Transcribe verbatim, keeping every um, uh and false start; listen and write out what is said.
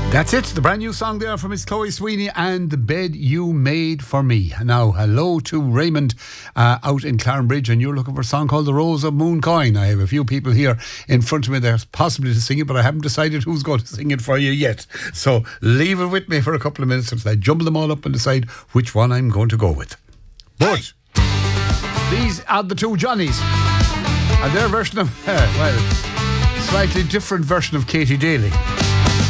That's it, the brand new song there from Miss Chloe Sweeney and The Bed You Made For Me. Now, hello to Raymond uh, out in Clarenbridge, and you're looking for a song called The Rose of Mooncoin. I have a few people here in front of me that are possibly to sing it, but I haven't decided who's going to sing it for you yet. So leave it with me for a couple of minutes until I jumble them all up and decide which one I'm going to go with. But these are the two Johnnies, and their version of, uh, well, slightly different version of Katie Daly.